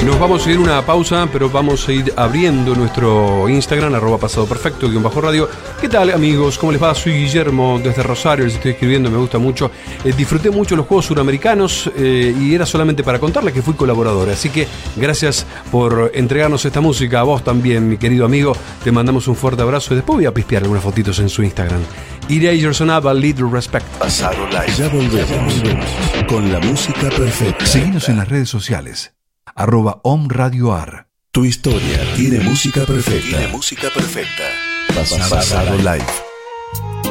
Nos vamos a ir una pausa, pero vamos a ir abriendo nuestro Instagram, @pasadoperfecto_radio. ¿Qué tal, amigos? ¿Cómo les va? Soy Guillermo desde Rosario, les estoy escribiendo, me gusta mucho. Disfruté mucho los Juegos Suramericanos y era solamente para contarles que fui colaborador. Así que gracias por entregarnos esta música. A vos también, mi querido amigo. Te mandamos un fuerte abrazo y después voy a pispear algunas fotitos en su Instagram. Erasers on a Little Respect. Pasado Live. Ya volvemos con la música perfecta. Seguinos en las redes sociales. @omradioar. Tu historia tiene música perfecta. Pasado Live.